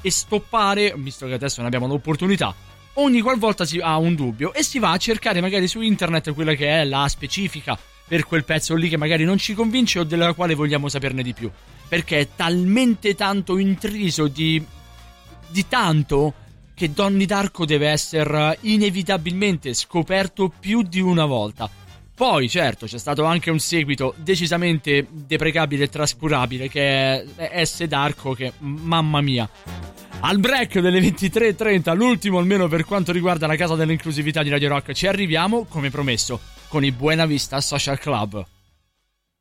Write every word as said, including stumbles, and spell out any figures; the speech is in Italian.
e stoppare, visto che adesso ne abbiamo l'opportunità, ogni qualvolta si ha un dubbio e si va a cercare magari su internet quella che è la specifica per quel pezzo lì che magari non ci convince o della quale vogliamo saperne di più, perché è talmente tanto intriso di, di tanto che Donnie Darko deve essere inevitabilmente scoperto più di una volta. Poi certo c'è stato anche un seguito decisamente deprecabile e trascurabile che è S. Darko, che mamma mia. Al break delle ventitré e trenta, l'ultimo almeno per quanto riguarda la casa dell'inclusività di Radio Rock, ci arriviamo come promesso con i Buena Vista Social Club.